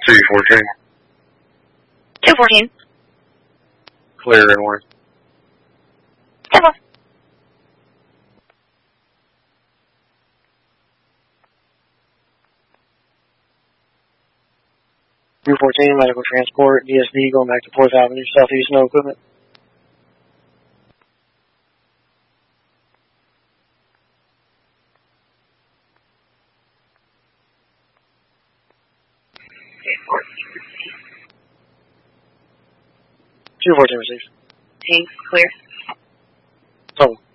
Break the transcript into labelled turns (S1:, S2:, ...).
S1: 214.
S2: 214.
S1: Clear and warm.
S2: 10-4.
S3: Medical transport, DSD going back to 4th Avenue, Southeast, no equipment. Two 14 received.
S2: Team, clear.
S3: Total.